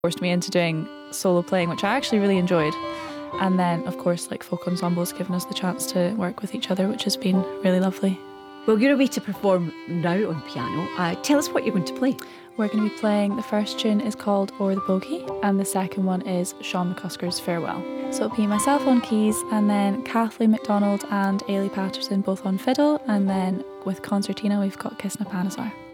forced me into doing solo playing, which I actually really enjoyed. And then, of course, like folk ensemble has given us the chance to work with each other, which has been really lovely. Well, you're away to perform now on piano. Tell us what you're going to play. We're going to be playing, the first tune is called O'er the Bogey, and the second one is Sean McCusker's Farewell. So it'll be myself on keys, and then Kathleen McDonald and Ailey Patterson both on fiddle, and then with concertina we've got Kisna Panazar.